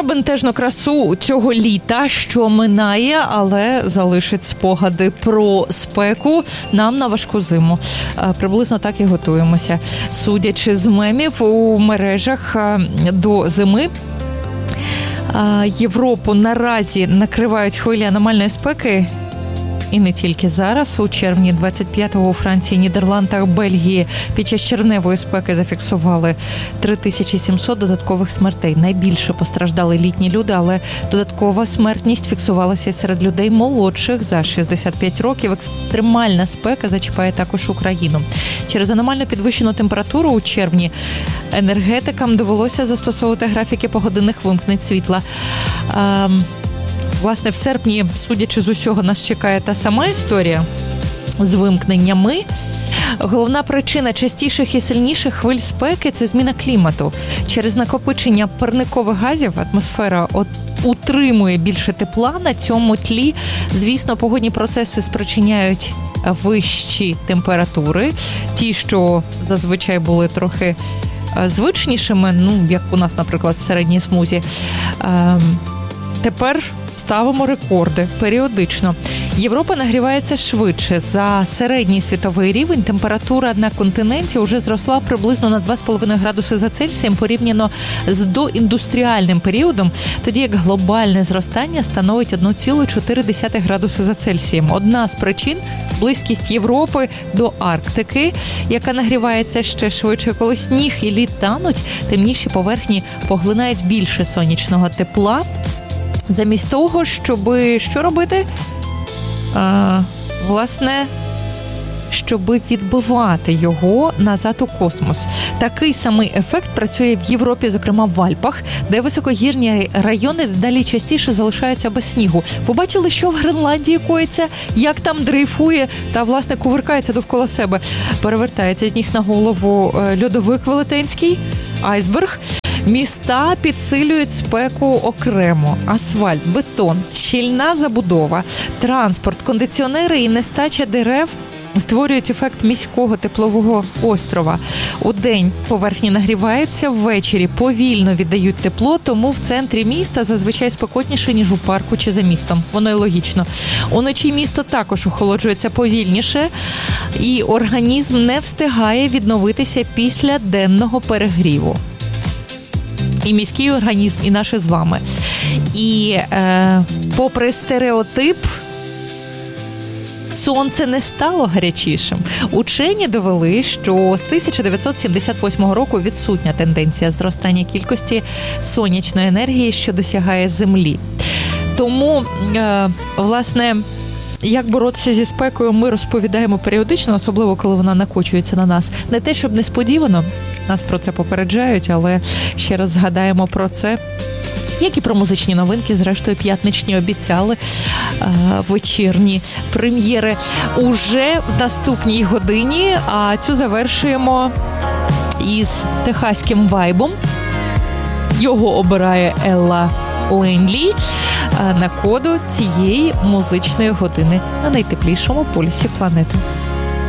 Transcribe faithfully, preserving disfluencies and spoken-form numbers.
Про бентежну красу цього літа, що минає, але залишить спогади про спеку нам на важку зиму. Приблизно так і готуємося. Судячи з мемів у мережах до зими, Європу наразі накривають хвилі аномальної спеки. І не тільки зараз. У червні двадцять п'ятого у Франції, Нідерландах, Бельгії під час червневої спеки зафіксували три тисячі сімсот додаткових смертей. Найбільше постраждали літні люди, але додаткова смертність фіксувалася серед людей молодших за шістдесят п'ять років. Екстремальна спека зачіпає також Україну. Через аномально підвищену температуру у червні енергетикам довелося застосовувати графіки погодинних вимкнень світла. Ем... Власне, в серпні, судячи з усього, нас чекає та сама історія з вимкненнями. Головна причина частіших і сильніших хвиль спеки – це зміна клімату. Через накопичення парникових газів атмосфера от утримує більше тепла. На цьому тлі, звісно, погодні процеси спричиняють вищі температури. Ті, що зазвичай були трохи звичнішими, ну, як у нас, наприклад, в середній смузі, тепер ставимо рекорди періодично. Європа нагрівається швидше. За середній світовий рівень температура на континенті вже зросла приблизно на два з половиною градуси за Цельсієм порівняно з доіндустріальним періодом, тоді як глобальне зростання становить один цілих чотири десятих градуси за Цельсієм. Одна з причин – близькість Європи до Арктики, яка нагрівається ще швидше. Коли сніг і лід тануть, темніші поверхні поглинають більше сонячного тепла. Замість того, щоби що робити? А, власне, щоби відбивати його назад у космос. Такий самий ефект працює в Європі, зокрема в Альпах, де високогірні райони дедалі частіше залишаються без снігу. Побачили, що в Гренландії коїться, як там дрейфує та, власне, кувиркається довкола себе. Перевертається з ніг на голову льодовик велетенський, айсберг. Міста підсилюють спеку окремо. Асфальт, бетон, щільна забудова, транспорт, кондиціонери і нестача дерев створюють ефект міського теплового острова. Удень поверхні нагріваються, ввечері повільно віддають тепло, тому в центрі міста зазвичай спекотніше, ніж у парку чи за містом. Воно й логічно. Уночі місто також охолоджується повільніше, і організм не встигає відновитися після денного перегріву. І міський організм, і наше з вами. І е, попри стереотип, сонце не стало гарячішим. Учені довели, що з тисяча дев'ятсот сімдесят восьмого року відсутня тенденція зростання кількості сонячної енергії, що досягає Землі. Тому, е, власне, як боротися зі спекою, ми розповідаємо періодично, особливо коли вона накочується на нас. Не те, щоб несподівано, нас про це попереджають, але ще раз згадаємо про це, як і про музичні новинки, зрештою п'ятничні обіцяли е, вечірні прем'єри уже в наступній годині, а цю завершуємо із техаським вайбом. Його обирає Елла Лендлі на коду цієї музичної години на найтеплішому полюсі планети.